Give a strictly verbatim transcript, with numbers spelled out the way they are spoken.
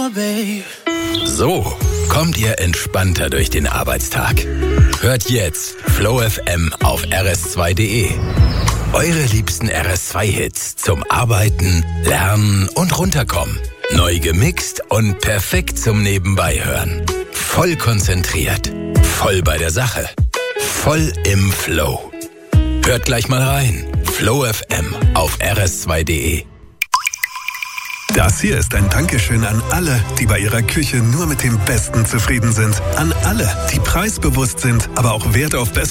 more, babe. So kommt ihr entspannter durch den Arbeitstag. Hört jetzt Flow F M auf R S zwei Punkt de. Eure liebsten R S zwei Hits zum Arbeiten, Lernen und Runterkommen. Neu gemixt und perfekt zum Nebenbeihören. Voll konzentriert, voll bei der Sache, voll im Flow. Hört gleich mal rein. Flow F M auf R S zwei Punkt de. Das hier ist ein Dankeschön an alle, die bei ihrer Küche nur mit dem Besten zufrieden sind. An alle, die preisbewusst sind, aber auch Wert auf bessere